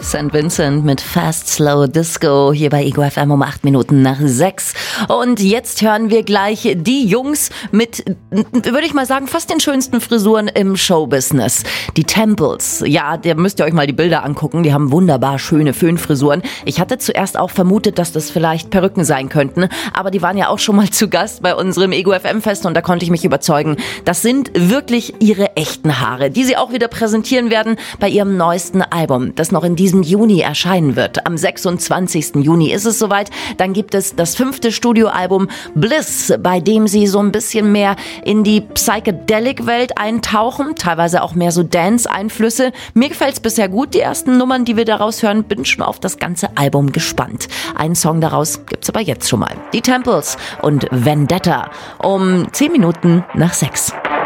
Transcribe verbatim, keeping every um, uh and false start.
Saint Vincent mit Fast Slow Disco hier bei Ego F M um acht Minuten nach sechs. Und jetzt hören wir gleich die Jungs mit, würde ich mal sagen, fast den schönsten Frisuren im Showbusiness. Die Temples. Ja, da müsst ihr euch mal die Bilder angucken. Die haben wunderbar schöne Föhnfrisuren. Ich hatte zuerst auch vermutet, dass das vielleicht Perücken sein könnten, aber die waren ja auch schon mal zu Gast bei unserem Ego F M Fest und da konnte ich mich überzeugen, das sind wirklich ihre echten Haare, die sie auch wieder präsentieren werden bei ihrem neuesten Album, das noch in diesem Juni erscheinen wird. Am sechsundzwanzigsten Juni ist es soweit. Dann gibt es das fünfte Studioalbum Bliss, bei dem sie so ein bisschen mehr in die Psychedelic-Welt eintauchen, teilweise auch mehr so Dance-Einflüsse. Mir gefällt es bisher gut, die ersten Nummern, die wir daraus hören, bin schon auf das ganze Album gespannt. Einen Song daraus gibt's aber jetzt schon mal. Die Temples und Vendetta um zehn Minuten nach sechs.